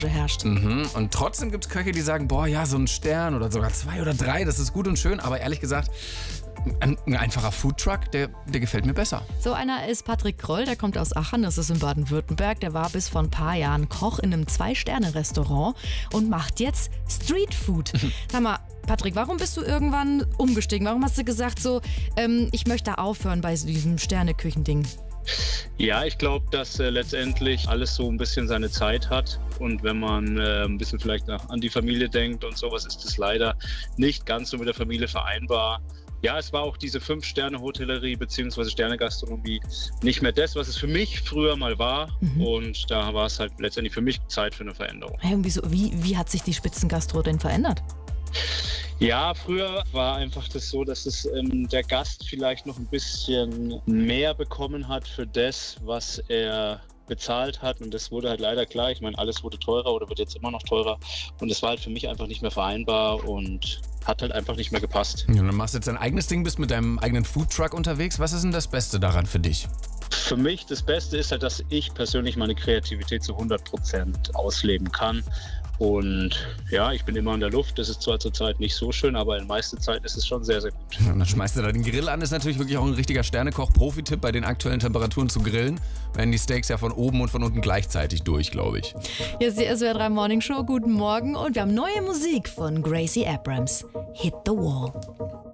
herrscht. Und trotzdem gibt es Köche, die sagen, boah, ja, so ein Stern oder sogar 2 oder 3, das ist gut und schön, aber ehrlich gesagt, ein einfacher Foodtruck, der gefällt mir besser. So einer ist Patrick Kroll, der kommt aus Aachen, das ist in Baden-Württemberg. Der war bis vor ein paar Jahren Koch in einem 2-Sterne-Restaurant und macht jetzt Streetfood. Sag mal, Patrick, warum bist du irgendwann umgestiegen? Warum hast du gesagt so, ich möchte aufhören bei diesem Sterneküchending? Ja, ich glaube, dass letztendlich alles so ein bisschen seine Zeit hat. Und wenn man ein bisschen vielleicht an die Familie denkt und sowas, ist es leider nicht ganz so mit der Familie vereinbar. Ja, es war auch diese 5-Sterne-Hotellerie bzw. Sterne-Gastronomie nicht mehr das, was es für mich früher mal war. Und da war es halt letztendlich für mich Zeit für eine Veränderung. Hey, und wie hat sich die Spitzengastro denn verändert? Ja, früher war einfach das so, dass es der Gast vielleicht noch ein bisschen mehr bekommen hat für das, was er bezahlt hat, und das wurde halt leider klar. Ich meine, alles wurde teurer oder wird jetzt immer noch teurer, und das war halt für mich einfach nicht mehr vereinbar und hat halt einfach nicht mehr gepasst. Ja, dann machst du jetzt dein eigenes Ding, bist mit deinem eigenen Foodtruck unterwegs. Was ist denn das Beste daran für dich? Für mich das Beste ist halt, dass ich persönlich meine Kreativität zu 100% ausleben kann. Und ja, ich bin immer in der Luft. Das ist zwar zurzeit nicht so schön, aber in meiste Zeit ist es schon sehr, sehr gut. Ja, und dann schmeißt du da den Grill an. Ist natürlich wirklich auch ein richtiger Sternekoch-Profi-Tipp, bei den aktuellen Temperaturen zu grillen. Werden die Steaks ja von oben und von unten gleichzeitig durch, glaube ich. Hier ist die SWR 3 Morning Show. Guten Morgen und wir haben neue Musik von Gracie Abrams. Hit the Wall.